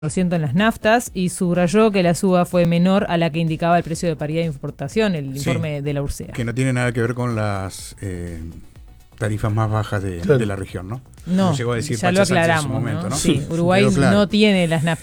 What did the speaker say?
en las naftas y subrayó que la suba fue menor a la que indicaba el precio de paridad de importación, el informe de la URSEA. Que no tiene nada que ver con las tarifas más bajas de la región, ¿no? No, llegó a decir ya lo aclaramos, en su momento, ¿no? Sí, Uruguay no tiene las naftas